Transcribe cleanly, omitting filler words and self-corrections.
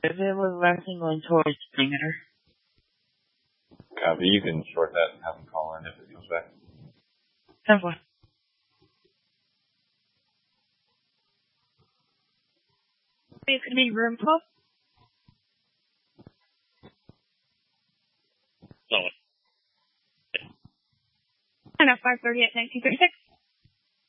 If it was actually going towards perimeter. Copy. You can short that and have him call in if it comes back. 10-4. It's going to be room 12. Solid. And at 5:30 at 1936.